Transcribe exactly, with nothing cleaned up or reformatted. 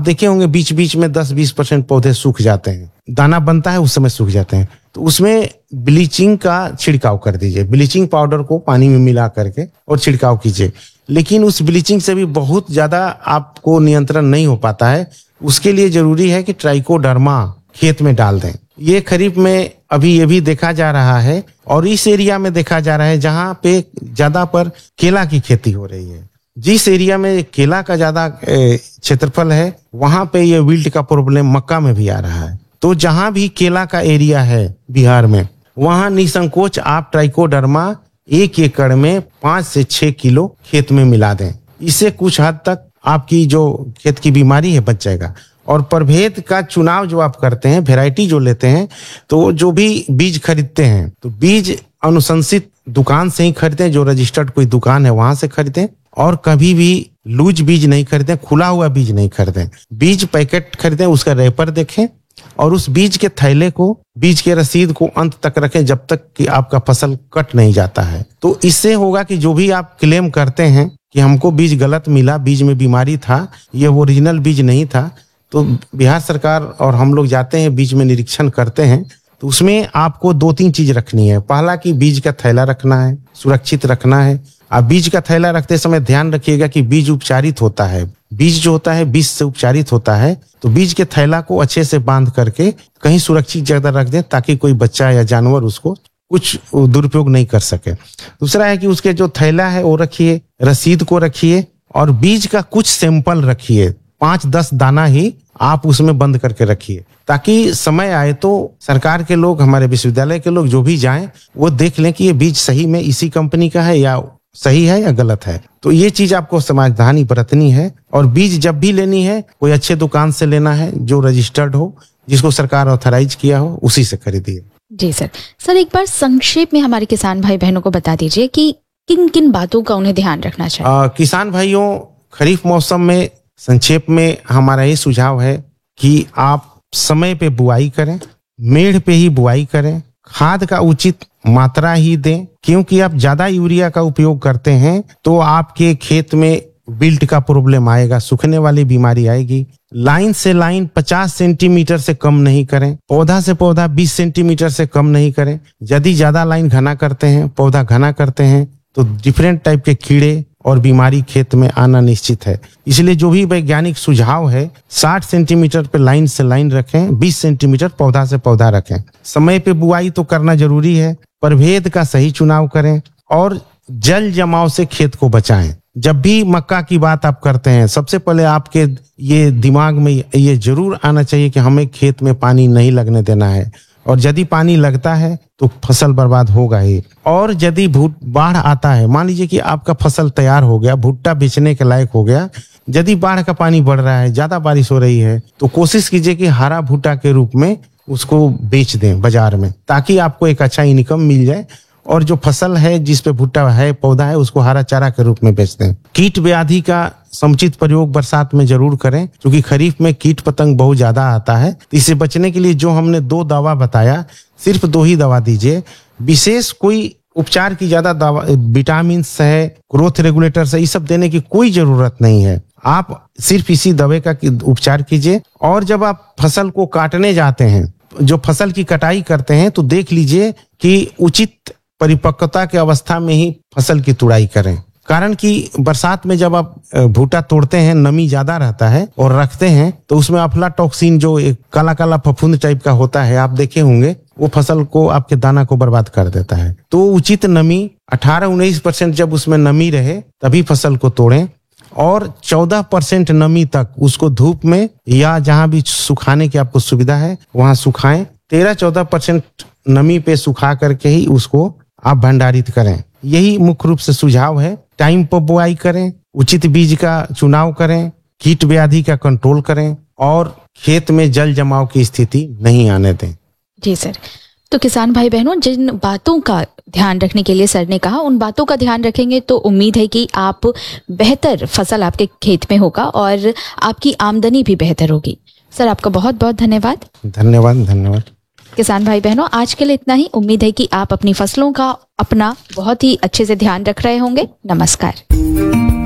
देखे होंगे बीच बीच में दस बीस परसेंट पौधे सूख जाते हैं, दाना बनता है उस समय सूख जाते हैं, तो उसमें ब्लीचिंग का छिड़काव कर दीजिए। ब्लीचिंग पाउडर को पानी में मिला करके और छिड़काव कीजिए। लेकिन उस ब्लीचिंग से भी बहुत ज्यादा आपको नियंत्रण नहीं हो पाता है। उसके लिए जरूरी है कि ट्राइकोडर्मा खेत में डाल दें। ये खरीफ में अभी ये भी देखा जा रहा है और इस एरिया में देखा जा रहा है जहां पे ज्यादा पर केला की खेती हो रही है। जिस एरिया में केला का ज्यादा क्षेत्रफल है वहां पे ये विल्ट का प्रॉब्लम मक्का में भी आ रहा है। तो जहां भी केला का एरिया है बिहार में, वहां निसंकोच आप ट्राइकोडर्मा एक एकड़ में पांच से छह किलो खेत में मिला दें। इससे कुछ हद तक आपकी जो खेत की बीमारी है बच जाएगा। और प्रभेद का चुनाव जो आप करते हैं, वैरायटी जो लेते हैं, तो जो भी बीज खरीदते हैं तो बीज अनुशंसित दुकान से ही खरीदें, जो रजिस्टर्ड कोई दुकान है वहां से खरीदें। और कभी भी लूज बीज नहीं खरीदें, खुला हुआ बीज नहीं खरीदें। बीज पैकेट खरीदें, उसका रैपर देखें और उस बीज के थैले को, बीज के रसीद को अंत तक रखें जब तक कि आपका फसल कट नहीं जाता है। तो इससे होगा कि जो भी आप क्लेम करते हैं कि हमको बीज गलत मिला, बीज में बीमारी था, ये ओरिजिनल बीज नहीं था, तो बिहार सरकार और हम लोग जाते हैं बीज में निरीक्षण करते हैं, तो उसमें आपको दो तीन चीज रखनी है। पहला कि बीज का थैला रखना है, सुरक्षित रखना है। आप बीज का थैला रखते समय ध्यान रखिएगा कि बीज उपचारित होता है। बीज जो होता है विष से उपचारित होता है, तो बीज के थैला को अच्छे से बांध करके कहीं सुरक्षित जगह रख दें ताकि कोई बच्चा या जानवर उसको कुछ दुरुपयोग नहीं कर सके। दूसरा है कि उसके जो थैला है वो रखिए, रसीद को रखिए और बीज का कुछ सैंपल रखिए, पांच दस दाना ही आप उसमें बंद करके रखिए, ताकि समय आए तो सरकार के लोग, हमारे विश्वविद्यालय के लोग जो भी जाएं वो देख लें कि ये बीज सही में इसी कंपनी का है या सही है या गलत है। तो ये चीज आपको सावधानी बरतनी है। और बीज जब भी लेनी है कोई अच्छे दुकान से लेना है जो रजिस्टर्ड हो, जिसको सरकार ऑथराइज किया हो, उसी से खरीदिए। जी सर। सर एक बार संक्षेप में हमारे किसान भाई बहनों को बता दीजिए कि किन किन बातों का उन्हें ध्यान रखना चाहिए। आ, किसान भाइयों, खरीफ मौसम में संक्षेप में हमारा ये सुझाव है कि आप समय पे बुआई करें, मेढ़ पे ही बुआई करें, खाद का उचित मात्रा ही दें, क्योंकि आप ज्यादा यूरिया का उपयोग करते हैं तो आपके खेत में विल्ट का प्रॉब्लम आएगा, सूखने वाली बीमारी आएगी। लाइन से लाइन पचास सेंटीमीटर से कम नहीं करें, पौधा से पौधा बीस सेंटीमीटर से कम नहीं करें। यदि ज्यादा लाइन घना करते हैं, पौधा घना करते हैं, तो डिफरेंट टाइप के कीड़े और बीमारी खेत में आना निश्चित है। इसलिए जो भी वैज्ञानिक सुझाव है, साठ सेंटीमीटर पे लाइन से लाइन रखें, बीस सेंटीमीटर पौधा से पौधा रखें। समय पे बुआई तो करना जरूरी है, प्रभेद का सही चुनाव करें और जल जमाव से खेत को बचाएं। जब भी मक्का की बात आप करते हैं, सबसे पहले आपके ये दिमाग में ये जरूर आना चाहिए कि हमें खेत में पानी नहीं लगने देना है, और यदि पानी लगता है तो फसल बर्बाद होगा ही। और यदि बाढ़ आता है, मान लीजिए कि आपका फसल तैयार हो गया, भुट्टा बेचने के लायक हो गया, यदि बाढ़ का पानी बढ़ रहा है, ज्यादा बारिश हो रही है, तो कोशिश कीजिए कि हरा भुट्टा के रूप में उसको बेच दें बाजार में, ताकि आपको एक अच्छा इनकम मिल जाए। और जो फसल है जिस पे भुट्टा है, पौधा है, उसको हरा चारा के रूप में बेचते हैं। कीट व्याधि का समुचित प्रयोग बरसात में जरूर करें, क्योंकि खरीफ में कीट पतंग बहुत ज्यादा आता है। इससे बचने के लिए जो हमने दो दवा बताया, सिर्फ दो ही दवा दीजिए। विशेष कोई उपचार की ज्यादा दवा, विटामिन है, ग्रोथ रेगुलेटर है, ये सब देने की कोई जरूरत नहीं है। आप सिर्फ इसी दवा का उपचार कीजिए। और जब आप फसल को काटने जाते हैं, जो फसल की कटाई करते हैं, तो देख लीजिए कि उचित परिपक्वता के अवस्था में ही फसल की तुड़ाई करें। कारण कि बरसात में जब आप भुट्टा तोड़ते हैं, नमी ज्यादा रहता है और रखते हैं, तो उसमें अफ्लाटॉक्सिन जो एक काला काला फफूंद टाइप का होता है, आप देखे होंगे, वो फसल को, आपके दाना को बर्बाद कर देता है। तो उचित नमी अठारह उन्नीस परसेंट जब उसमें नमी रहे तभी फसल को तोड़ें, और चौदह परसेंट नमी तक उसको धूप में या जहां भी सुखाने की आपको सुविधा है वहां सुखाएं। तेरह चौदह परसेंट नमी पे सुखा करके ही उसको आप भंडारित करें। यही मुख्य रूप से सुझाव है। टाइम पर बुआई करें, उचित बीज का चुनाव करें, कीट व्याधि का कंट्रोल करें और खेत में जल जमाव की स्थिति नहीं आने दें। जी सर। तो किसान भाई बहनों, जिन बातों का ध्यान रखने के लिए सर ने कहा, उन बातों का ध्यान रखेंगे तो उम्मीद है कि आप बेहतर फसल आपके खेत में होगा और आपकी आमदनी भी बेहतर होगी। सर आपका बहुत बहुत धन्यवाद। धन्यवाद धन्यवाद। किसान भाई बहनों, आज के लिए इतना ही। उम्मीद है कि आप अपनी फसलों का अपना बहुत ही अच्छे से ध्यान रख रहे होंगे। नमस्कार।